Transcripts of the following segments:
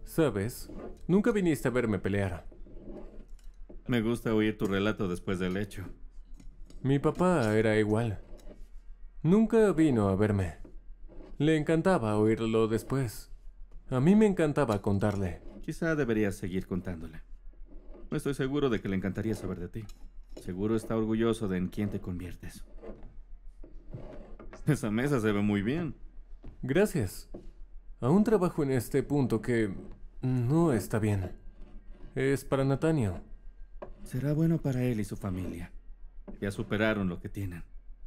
¿Sabes? Nunca viniste a verme pelear. Me gusta oír tu relato después del hecho. Mi papá era igual. Nunca vino a verme. Le encantaba oírlo después. A mí me encantaba contarle. Quizá deberías seguir contándole. No estoy seguro de que le encantaría saber de ti. Seguro está orgulloso de en quién te conviertes. Esa mesa se ve muy bien. Gracias. Aún trabajo en este punto que no está bien. Es para Nathaniel. Será bueno para él y su familia. Ya superaron lo que tienen.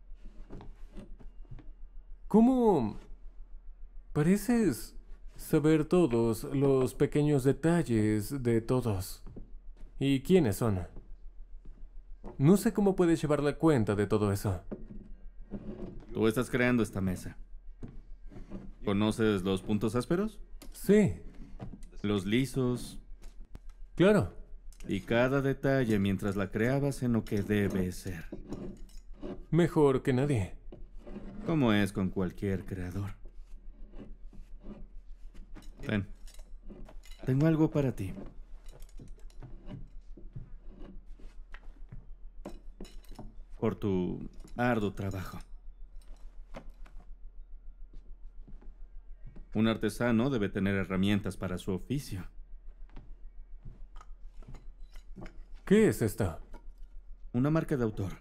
¿Cómo pareces saber todos los pequeños detalles de todos? ¿Y quiénes son? No sé cómo puedes llevar la cuenta de todo eso. Tú estás creando esta mesa. ¿Conoces los puntos ásperos? Sí, Los lisos. claro. Y cada detalle mientras la creabas en lo que debe ser. Mejor que nadie. Como es con cualquier creador. Ven. Tengo algo para ti. Por tu arduo trabajo. Un artesano debe tener herramientas para su oficio. ¿Qué es esto? Una marca de autor.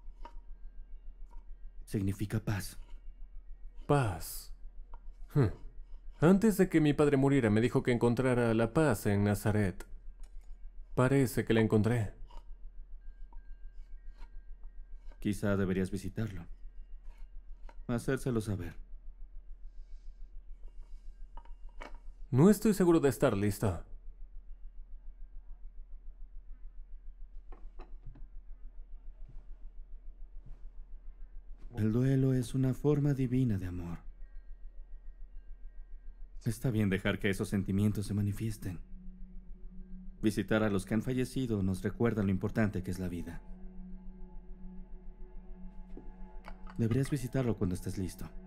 Significa paz. Paz. Antes de que mi padre muriera me dijo que encontrara la paz en Nazaret. Parece que la encontré. Quizá deberías visitarlo. Hacérselo saber. No estoy seguro de estar listo. El duelo es una forma divina de amor. Está bien dejar que esos sentimientos se manifiesten. Visitar a los que han fallecido nos recuerda lo importante que es la vida. Deberías visitarlo cuando estés listo.